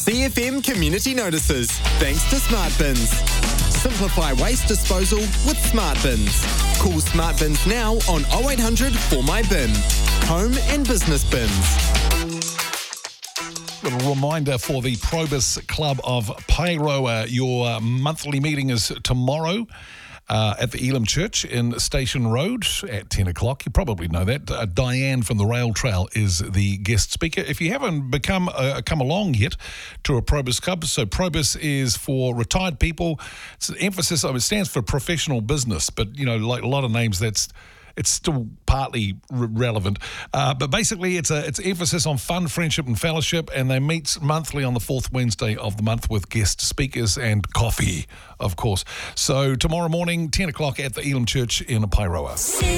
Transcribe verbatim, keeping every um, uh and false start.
C F M Community Notices, thanks to Smart Bins. Simplify waste disposal with Smart Bins. Call Smart Bins now on oh eight hundred for my bin. Home and business bins. Little reminder for the Probus Club of Paeroa. Your monthly meeting is tomorrow uh, at the Elam Church in Station Road at ten o'clock. You probably know that. Uh, Diane from the Rail Trail is the guest speaker. If you haven't become uh, come along yet to a Probus Club, so Probus is for retired people. It's an emphasis, it stands for professional business, but, you know, like a lot of names, that's it's still partly re- relevant. Uh, but basically, it's a it's emphasis on fun, friendship and fellowship, and they meet monthly on the fourth Wednesday of the month with guest speakers and coffee, of course. So tomorrow morning, ten o'clock at the Elam Church in Paeroa.